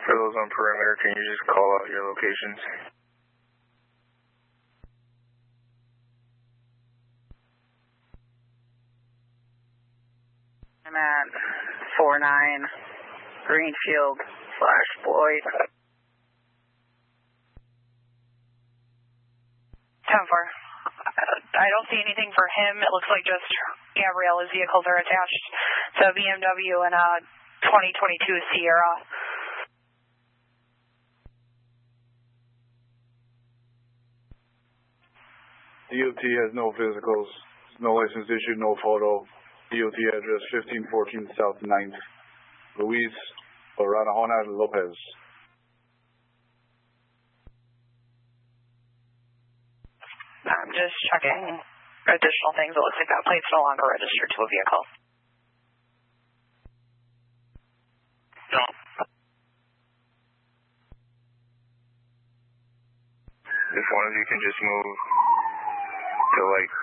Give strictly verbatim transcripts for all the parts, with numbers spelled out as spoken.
For those on perimeter, can you just call out your locations? I'm at four nine Greenfield slash Floyd. ten four. I don't see anything for him. It looks like just Gabriella's vehicles are attached to a B M W and a twenty twenty-two Sierra. D O T has no physicals, no license issued, no photo. D O T address fifteen fourteen South ninth, Luis Baranahona Lopez. I'm just checking additional things. It looks like that plate's no longer registered to a vehicle. No. If one of you can just move to like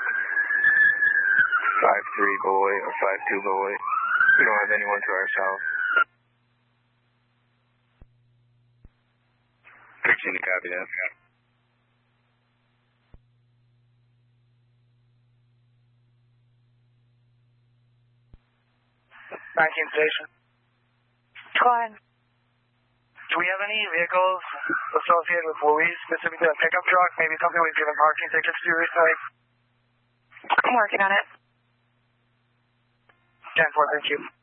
five three Boy or five two Boy. We don't have anyone to our south. thirteen to copy that. nineteen station. Go ahead. Do we have any vehicles associated with Luis, specifically a pickup truck, maybe something we've given parking tickets to recently? I'm working on it. ten four, thank you.